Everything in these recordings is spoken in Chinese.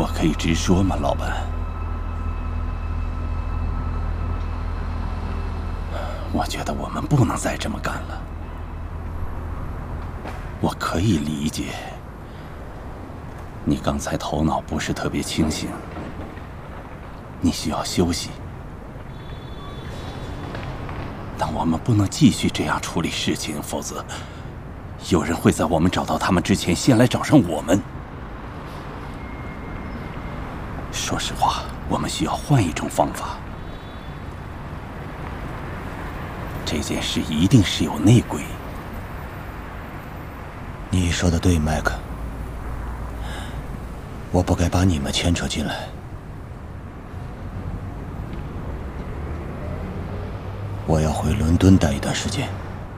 我可以直说吗，老板？我觉得我们不能再这么干了。我可以理解，你刚才头脑不是特别清醒，你需要休息。但我们不能继续这样处理事情，否则有人会在我们找到他们之前先来找上我们。说实话，我们需要换一种方法。这件事一定是有内鬼。 你说的对，麦克。我不该把你们牵扯进来。我要回伦敦待一段时间。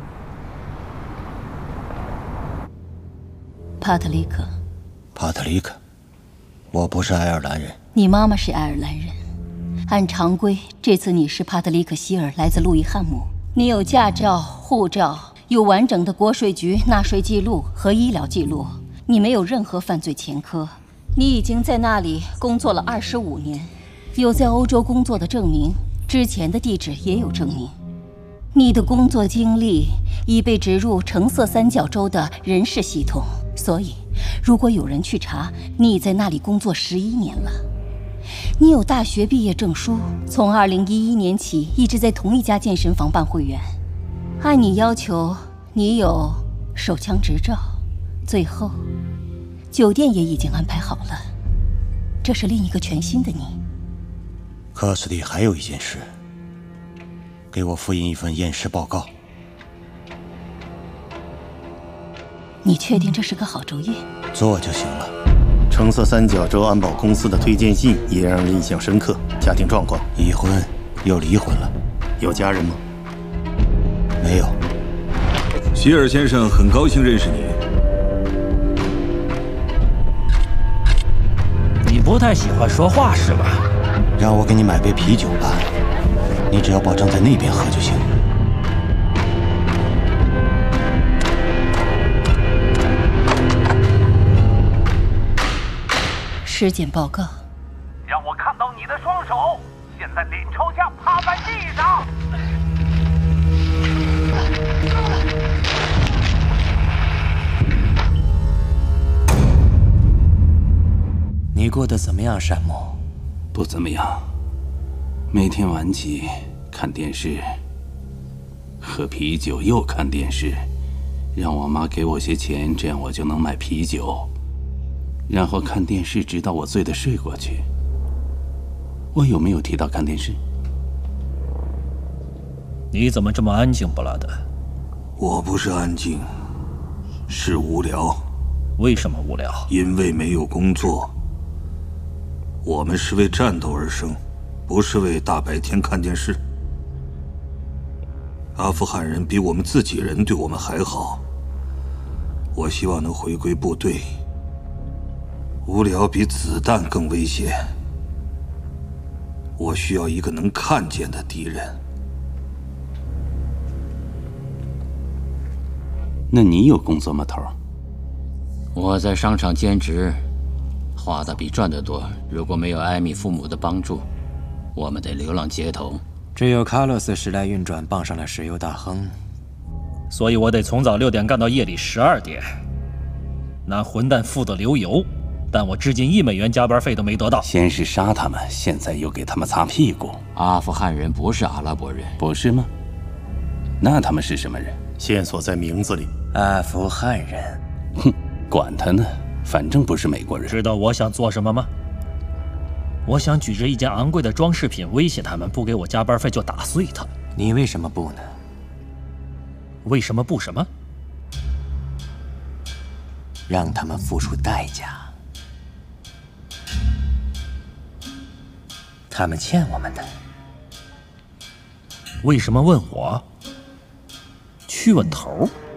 帕特里克。 帕特里克，我不是爱尔兰人。 你妈妈是爱尔兰人。按常规，这次你是帕特里克·希尔，来自路易汉姆。你有驾照、护照，有完整的国税局纳税记录和医疗记录。你没有任何犯罪前科。你已经在那里工作了25年，有在欧洲工作的证明，之前的地址也有证明。你的工作经历已被植入橙色三角洲的人事系统，所以如果有人去查，你在那里工作11年了。你有大学毕业证书，从2011年起一直在同一家健身房办会员。按你要求，你有手枪执照，最后酒店也已经安排好了。这是另一个全新的你。 科斯蒂还有一件事，给我复印一份验尸报告。 你确定这是个好主意？ 做就行了。 橙色三角洲安保公司的推荐信也让人印象深刻。家庭状况： 已婚，又离婚了。 有家人吗？ 没有。 希尔先生，很高兴认识你。 你不太喜欢说话是吧？ 让我给你买杯啤酒吧，你只要保证在那边喝就行。 尸检报告。 让我看到你的双手，现在脸朝下趴在地上。 你过得怎么样，山姆？ 不怎么样，每天晚起看电视，喝啤酒又看电视，让我妈给我些钱，这样我就能买啤酒。然后看电视，直到我醉得睡过去。我有没有提到看电视？ 你怎么这么安静，布拉德？ 我不是安静，是无聊。 为什么无聊？ 因为没有工作。我们是为战斗而生，不是为大白天看电视。阿富汗人比我们自己人对我们还好。我希望能回归部队。无聊比子弹更危险。我需要一个能看见的敌人。 那你有工作吗，头？ 我在商场兼职，花的比赚的多。如果没有艾米父母的帮助，我们得流浪街头。 只有卡洛斯时来运转，傍上了石油大亨， 所以我得从早6点干到夜里12点。那混蛋富得流油。但我至今1美元加班费都没得到。 先是杀他们，现在又给他们擦屁股。 阿富汗人不是阿拉伯人， 不是吗？那他们是什么人？ 线索在名字里。 阿富汗人。 哼，管他呢，反正不是美国人。 知道我想做什么吗？我想举着一件昂贵的装饰品威胁他们，不给我加班费就打碎他。 你为什么不呢？ 为什么不什么？ 让他们付出代价。他们欠我们的。 为什么问我？去问头。